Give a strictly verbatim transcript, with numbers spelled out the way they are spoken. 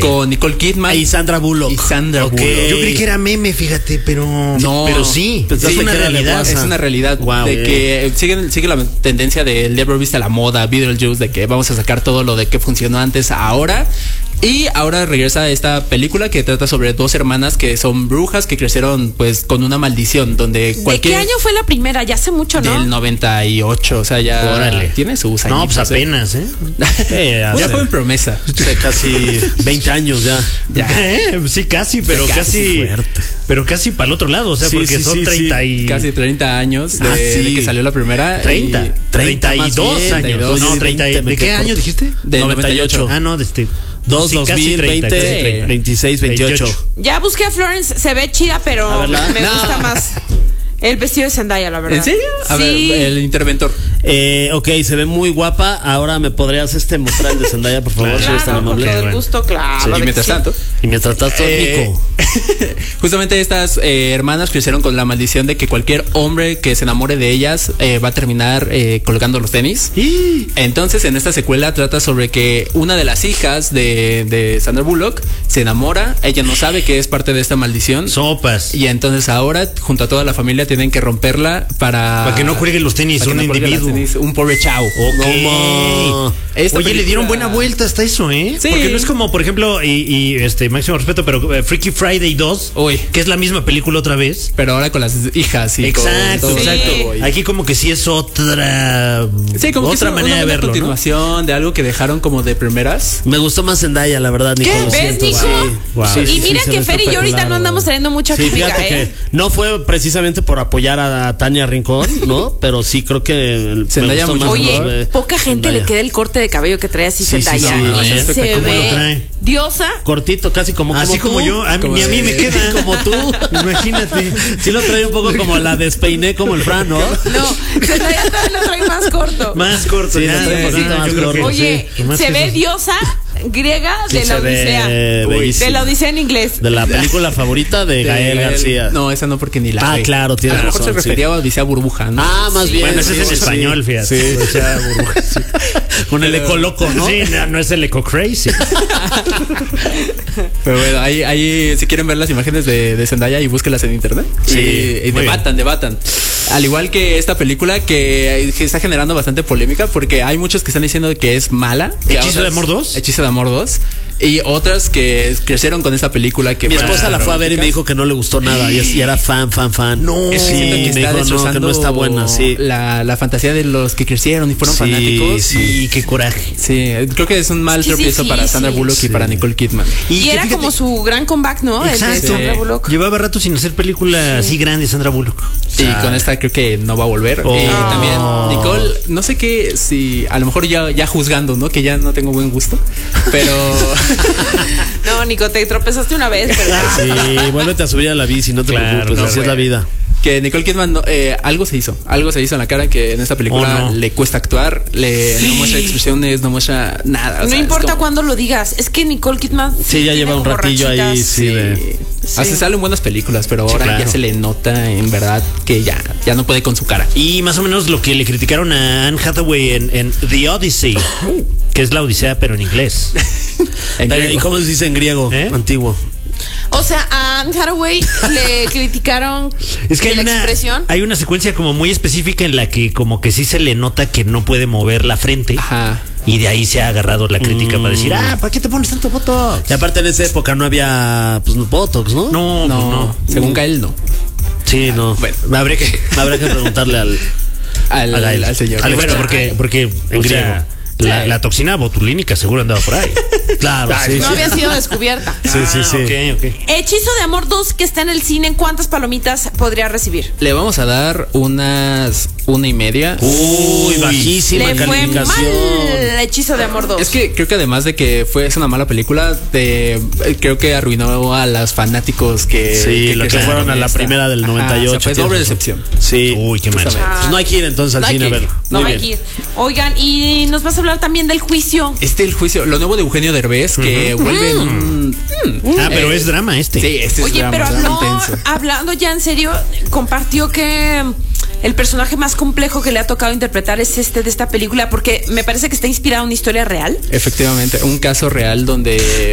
con Nicole Kidman y Sandra Bullock. Y Sandra okay. Bullock. Yo creí que era meme, fíjate, pero no, pero sí, sí es una realidad. Es una realidad wow, de que sigue, sigue la tendencia de Never Viste la Moda, Beetlejuice, de que vamos a sacar todo lo de que funcionó antes ahora. Y ahora regresa esta película que trata sobre dos hermanas que son brujas que crecieron pues con una maldición donde cualquier... ¿De qué año fue la primera? Ya hace mucho, ¿no? Del noventa y ocho, o sea, ya Órale. tiene sus años. No, pues apenas, ¿eh? eh Una joven promesa. Casi veinte años ya. ya. Eh, sí, casi, pero casi, casi fuerte. Pero casi para el otro lado, o sea, sí, porque sí, son sí, treinta sí. y... Casi treinta años de, ah, sí. de que salió la primera. treinta. treinta y dos años. treinta y dos, no, sí, treinta. veinte, ¿De qué año corto. dijiste? De noventa y ocho. Ah, no, de este... dos, sí, dos casi mil treinta, veinte, casi treinta. veintiséis, veintiocho. Ya busqué a Florence, se ve chida, pero A verla. me No. gusta más el vestido de Zendaya, la verdad. ¿En serio? A sí. ver, el interventor. Eh, ok, se ve muy guapa. Ahora me podrías este mostrar el de Zendaya, por favor, si eres tan Claro, con amable. todo el bueno. gusto, claro. Sí, de y que mientras sí. tanto, Y mientras tanto, Eh, Nico. justamente estas eh, hermanas crecieron con la maldición de que cualquier hombre que se enamore de ellas eh, va a terminar eh, colgando los tenis. Y... Entonces en esta secuela trata sobre que una de las hijas de, de Sandra Bullock se enamora, ella no sabe que es parte de esta maldición. Sopas. Y entonces ahora, junto a toda la familia, tienen que romperla para... Para que no cuelguen los tenis, para que un no cuelguen individuo. los tenis, un pobre chavo. Ok. No, Esta Oye, le película- dieron buena vuelta hasta eso, ¿eh? Sí. Porque no es como, por ejemplo, y, y este máximo respeto, pero eh, Freaky Friday dos, Uy. que es la misma película otra vez. Pero ahora con las hijas y Exacto, con todo exacto. esto, y- Aquí como que sí es otra Sí, como otra que es manera una de verlo, ¿no? continuación de algo que dejaron como de primeras. Me gustó más Zendaya, la verdad, Nico. ¿Qué? lo ¿Ves, siento, Nico? sí. Wow. Sí, Y sí, mira sí, se que ve Fer y yo ahorita espectacular, no andamos teniendo mucha Sí, química, fíjate ¿eh? que no fue precisamente por apoyar a Tania Rincón, ¿no? Pero sí creo que Zendaya me gustó mucho más, Oye, ¿no? Eh, poca gente Zendaya. le queda el corte de cabello que trae así Sí, sí, Zendaya. sí, no, Y es se espectacular. ¿Cómo lo ve trae? diosa. Cortito, casi como, Así como como tú. yo, a, Como ni a mí de- me queda. Como tú. Imagínate. Sí lo trae un poco como la despeiné como el Fran, ¿no? No, Zendaya todavía lo trae más corto. Más corto. Sí, ya, lo trae un sí, poquito yo más creo corto. que Oye, sí. Más se que ve eso. diosa griega Sí, de la se ve Odisea. bellísima. De la Odisea en inglés. De la película favorita de Gael García. No, esa no, porque ni la Ah, ve. claro, tienes A lo mejor razón, se sí. refería a Odisea Burbuja, ¿no? Ah, más bien. Bueno, ese es en sí, español, fíjate. Sí. O sea, burbuja, sí. Con el eco loco, ¿no? Sí, no, no es el eco crazy. Pero bueno, ahí, ahí si quieren ver las imágenes de, de Zendaya y búsquenlas en internet. Sí, y, y muy debatan, debatan. Al igual que esta película que, que está generando bastante polémica porque hay muchos que están diciendo que es mala. Que ¿Hechizo de otras- Amor dos? Hechizo de Amor dos. Y otras que crecieron con esta película que Mi fue esposa la fue a ver y me dijo que no le gustó nada y, es- y era fan, fan, fan. No. Es que sí, siento que me está dijo no, que destrozando no está buena, sí. la, la fantasía de los que crecieron y fueron Sí, fanáticos. Sí, qué coraje. Sí, creo que es un mal Es que es tropiezo para difícil. Sandra Bullock y para Nicole Kidman. Y, que era fíjate- como su gran comeback, ¿no? El de Exacto. Sandra Bullock. Llevaba rato sin hacer película así grande, Sandra Bullock. Y con esta creo que no va a volver. Oh. Y también Nicole, no sé qué, si a lo mejor ya, ya juzgando, ¿no? Que ya no tengo buen gusto. Pero No, Nico, te tropezaste una vez, ¿verdad? Sí, vuélvete a subir a la bici, no te Claro, preocupes, no, así es la güey. vida. que Nicole Kidman no, eh, algo se hizo, algo se hizo en la cara que en esta película Oh, no. le cuesta actuar, le no muestra expresiones, no muestra nada. o No sea, es importa como- cuándo lo digas. Es que Nicole Kidman. Sí, ya tiene lleva un como ratillo ahí, rachitas. sí, de- A veces salen buenas películas, pero ahora claro. ya se le nota en verdad que ya, ya no puede con su cara. Y más o menos lo que le criticaron a Anne Hathaway en, en The Odyssey, que es la Odisea, pero en inglés. En Eh, ¿Y griego. cómo se dice en griego? ¿Eh? Antiguo. O sea, a Anne Hathaway le criticaron Es que hay la una, expresión. hay una secuencia como muy específica en la que como que sí se le nota que no puede mover la frente. Ajá. Y de ahí se ha agarrado la crítica para decir, ah, ¿para qué te pones tanto botox? Y aparte en esa época no había pues botox, ¿no? No, No, no, no. según Gael no. Sí, no. Bueno. me habría que, me habría que preguntarle al, Al, a Gael. al señor. Al bueno, Bueno, porque, porque En o griego. sea, la, Sí. la toxina botulínica seguro andaba por ahí. Claro, Ah, sí, No sí. había sido descubierta. Sí, sí, sí. Ah, ok, ok. Hechizo de Amor dos que está en el cine, ¿cuántas palomitas podría recibir? le vamos a dar unas una y media. Uy, bajísima Le fue calificación. mal Hechizo de Amor dos. Es que creo que además de que fue es una mala película, de, eh, creo que arruinó a los fanáticos que, Sí, lo que crecieron fueron a con la esta. primera del Ajá, noventa y ocho, o sea, fue tienes doble razón. decepción. Sí. Uy, qué mal. Justamente. Pues no hay que ir entonces al No hay cine a que ir. verlo. No Muy hay bien. que ir. Oigan, y nos vas a hablar también del juicio. Este el juicio, lo nuevo de Eugenio Derbez, que vuelve en un... Ah, pero Eh, es drama este. Sí, este es Oye, drama, pero drama habló, intenso. hablando ya en serio, compartió que el personaje más complejo que le ha tocado interpretar es este de esta película, porque me parece que está inspirada en una historia real. Efectivamente, un caso real donde